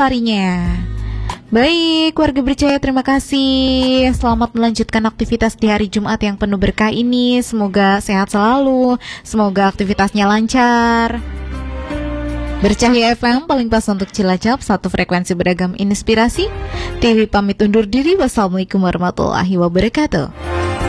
harinya. Baik, warga Berjaya, terima kasih. Selamat melanjutkan aktivitas di hari Jumat yang penuh berkah ini. Semoga sehat selalu, semoga aktivitasnya lancar. Bercahaya FM paling pas untuk Cilacap, satu frekuensi beragam inspirasi. TV pamit undur diri. Wassalamualaikum warahmatullahi wabarakatuh.